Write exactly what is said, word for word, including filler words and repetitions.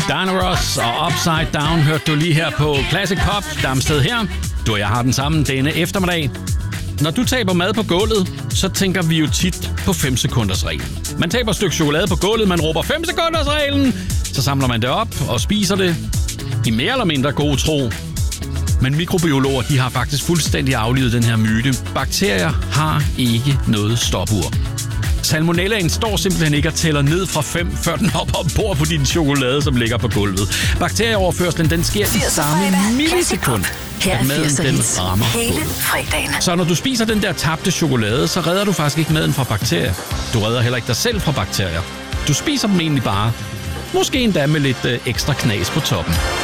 Diana Ross og Upside Down hørte du lige her på Classic Pop. Damsted her. Du og jeg har den samme denne eftermiddag. Når du taber mad på gulvet, så tænker vi jo tit på fem sekunders reglen. Man taber et stykke chokolade på gulvet, man råber fem sekunders reglen. Så samler man det op og spiser det i mere eller mindre god tro. Men mikrobiologer, de har faktisk fuldstændig aflivet den her myte. Bakterier har ikke noget stopur. Salmonellaen står simpelthen ikke og tæller ned fra fem, før den hopper ombord på din chokolade, som ligger på gulvet. Bakterieoverførslen, den sker i samme millisekund, at maden den rammer gulvet. Så når du spiser den der tabte chokolade, så redder du faktisk ikke maden fra bakterier. Du redder heller ikke dig selv fra bakterier. Du spiser dem egentlig bare. Måske endda med lidt øh, ekstra knas på toppen.